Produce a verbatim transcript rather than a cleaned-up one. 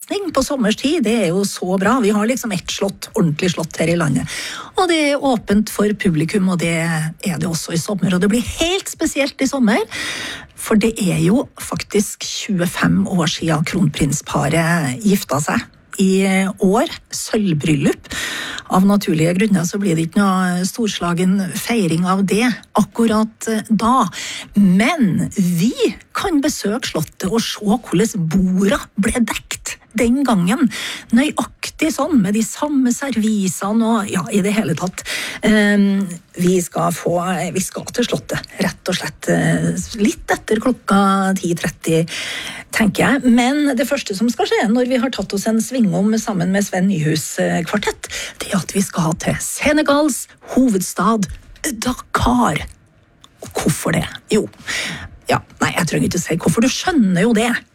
oppussning på sommerstid, det er jo så bra. Vi har liksom ett slott, ordentlig slott her i landet. Og det er åpent for publikum, og det er det også i sommer. Og det blir helt spesielt i sommer, for det er jo faktisk tjuefem år siden kronprinsparet gifta seg. I år, sølvbryllup. Av naturlige grunner så blir det ikke noe storslagen feiring av det akkurat da. Men vi kan besøke slottet og se hvordan borda ble dekt den gangen. Nøyaktig sånn, med de samme servisene og ja, i det hele tatt. Um, vi skal få, vi skal til slottet, rett og slett litt etter klokka ti tretti, tenker jeg. Men det første som skal skje når vi har tatt oss en svingom sammen med Sven Nyhus kvartett, det er at vi skal til Senegals hovedstad Dakar. Og hvorfor det? Jo, ja, nei, jeg trenger ikke å si hvorfor, du skjønner jo det.